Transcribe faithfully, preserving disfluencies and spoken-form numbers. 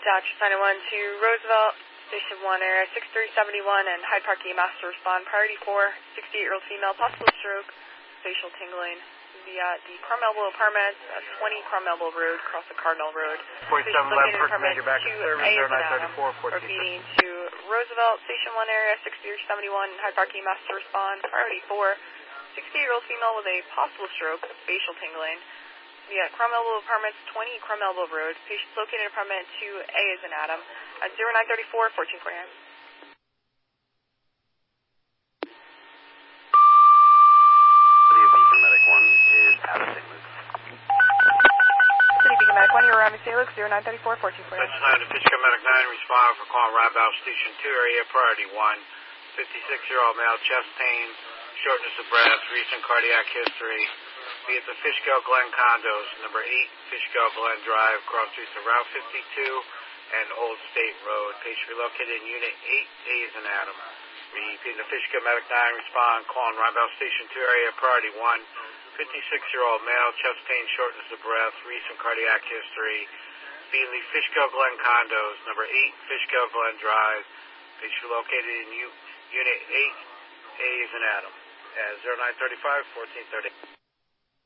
Dispatch, nine oh one to Roosevelt, Station one area, six three seven one, and Hyde Park E M S to respond. Priority four, sixty-eight-year-old female, possible stroke, facial tingling. Be at the Carmelville Apartments at twenty Carmelville Road, across the Cardinal Road. forty-seven eleven, first commander back in service, zero nine thirty-four, fourteen. Repeating to Roosevelt, Station one area, six three seven one, and Hyde Park E M S to respond. Priority four, sixty-eight-year-old female with a possible stroke, facial tingling. Yeah, Carmelville Apartments, twenty Carmelville Road. Patients located in apartment two A is in Adam at zero nine thirty-four, fourteen forty-nine. City of Beacon Medic one is out of Saint Luke. City Beacon Medic one, you're around Saint Luke, zero nine thirty-four, fourteen forty-nine. Station nine to Fishkill Medic nine, respond for call Randolph Station two area, priority one. fifty-six-year-old male, chest pain, shortness of breath, recent cardiac history. Be at the Fishkill Glen condos, number eight, Fishkill Glen Drive, cross streets of Route fifty-two and Old State Road. Patient relocated in Unit eight A is in Adam. Repeating the Fishkill Medic nine, respond, calling Randolph Station two area, priority one. fifty-six-year-old male, chest pain, shortness of breath, recent cardiac history. Be in the Fishkill Glen condos, number eight, Fishkill Glen Drive. Patient relocated in U Unit eight A is in Adam. At zero nine thirty-five, fourteen thirty.